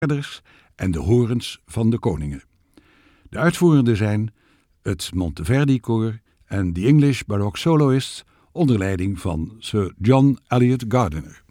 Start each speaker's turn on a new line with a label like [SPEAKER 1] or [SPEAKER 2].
[SPEAKER 1] herders en de horens van de koningen. De uitvoerenden zijn het Monteverdi Koor en The English Baroque Soloists onder leiding van Sir John Eliot Gardiner.